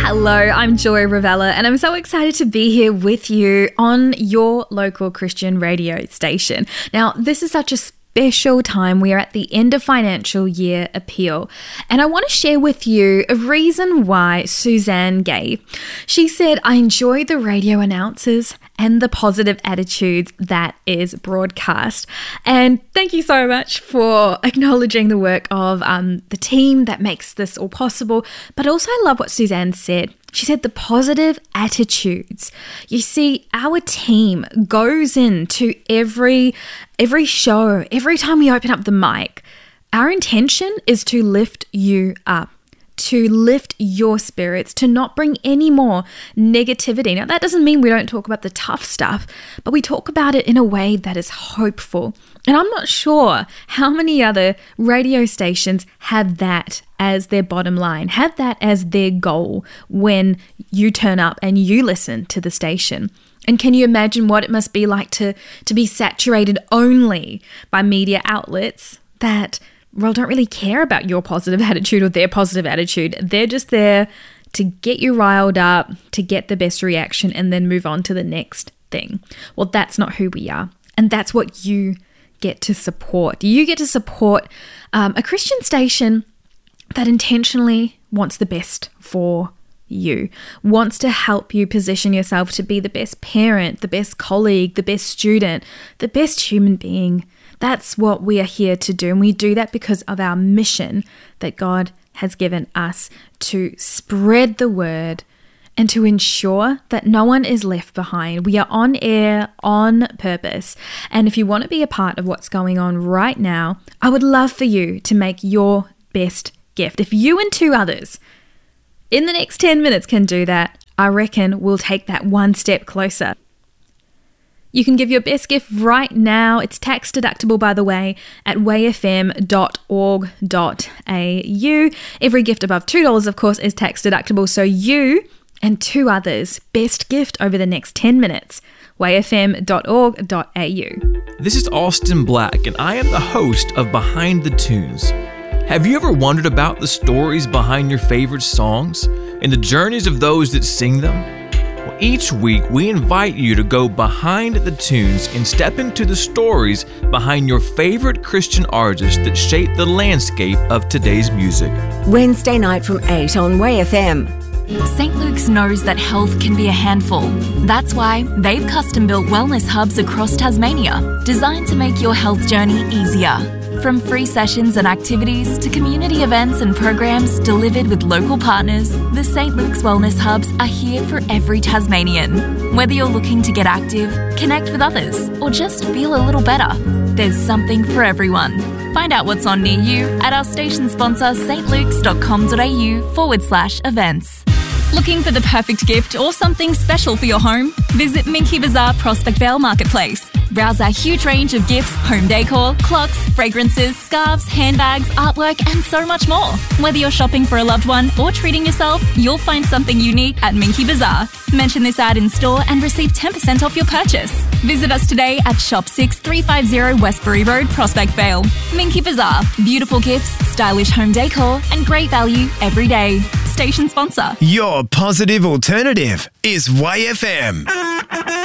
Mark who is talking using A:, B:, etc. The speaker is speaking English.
A: Hello, I'm Joy Ravella and I'm so excited to be here with you on your local Christian radio station. Now, this is such a special time. We are at the end of financial year appeal, and I want to share with you a reason why Suzanne gave. She said, I enjoy the radio announcers and the positive attitudes that is broadcast. And thank you so much for acknowledging the work of the team that makes this all possible. But also I love what Suzanne said. She said the positive attitudes. You see, our team goes into every show, every time we open up the mic, our intention is to lift you up, to lift your spirits, to not bring any more negativity. Now, that doesn't mean we don't talk about the tough stuff, but we talk about it in a way that is hopeful. And I'm not sure how many other radio stations have that as their bottom line, have that as their goal when you turn up and you listen to the station. And can you imagine what it must be like to be saturated only by media outlets that, well, don't really care about your positive attitude or their positive attitude. They're just there to get you riled up, to get the best reaction, and then move on to the next thing. Well, that's not who we are. And that's what you get to support. You get to support a Christian station that intentionally wants the best for you, wants to help you position yourself to be the best parent, the best colleague, the best student, the best human being. That's what we are here to do. And we do that because of our mission that God has given us to spread the word and to ensure that no one is left behind. We are on air on purpose. And if you want to be a part of what's going on right now, I would love for you to make your best gift. If you and 2 others in the next 10 minutes can do that, I reckon we'll take that one step closer. You can give your best gift right now. It's tax deductible, by the way, at wayfm.org.au. Every gift above $2, of course, is tax deductible. So you and 2 others, best gift over the next 10 minutes. wayfm.org.au.
B: This is Austin Black, and I am the host of Behind the Tunes. Have you ever wondered about the stories behind your favorite songs and the journeys of those that sing them? Well, each week we invite you to go behind the tunes and step into the stories behind your favorite Christian artists that shape the landscape of today's music.
C: Wednesday night from 8 on Way FM.
D: St. Luke's knows that health can be a handful. That's why they've custom-built wellness hubs across Tasmania, designed to make your health journey easier. From free sessions and activities to community events and programs delivered with local partners, the St. Luke's Wellness Hubs are here for every Tasmanian. Whether you're looking to get active, connect with others, or just feel a little better, there's something for everyone. Find out what's on near you at our station sponsor stlukes.com.au/events. Looking for the perfect gift or something special for your home? Visit Minky Bazaar Prospect Vale Marketplace. Browse our huge range of gifts, home decor, clocks, fragrances, scarves, handbags, artwork, and so much more. Whether you're shopping for a loved one or treating yourself, you'll find something unique at Minky Bazaar. Mention this ad in store and receive 10% off your purchase. Visit us today at Shop 6350 Westbury Road, Prospect Vale. Minky Bazaar. Beautiful gifts, stylish home decor, and great value every day. Station sponsor.
E: Your positive alternative is Way FM.